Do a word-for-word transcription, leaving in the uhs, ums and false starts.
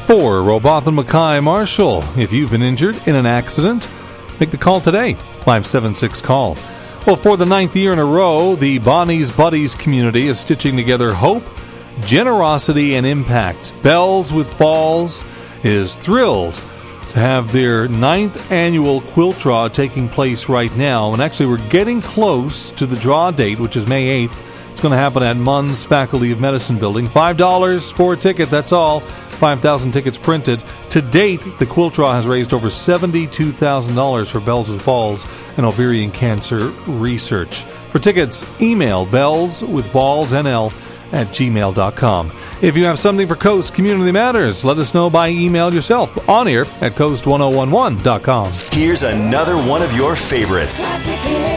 for Robotham Mackay Marshall. If you've been injured in an accident, make the call today, five seven six call. Well, for the ninth year in a row, the Bonnie's Buddies community is stitching together hope, generosity, and impact. Bells with Balls is thrilled to have their ninth annual quilt draw taking place right now. And actually, we're getting close to the draw date, which is May eighth. It's going to happen at Munn's Faculty of Medicine building. five dollars for a ticket, that's all. five thousand tickets printed. To date, the quilt draw has raised over seventy-two thousand dollars for Bells with Balls and ovarian cancer research. For tickets, email bellswithballsnl at gmail dot com. If you have something for Coast Community Matters, let us know by email yourself on air at coast ten eleven dot com. Here's another one of your favorites.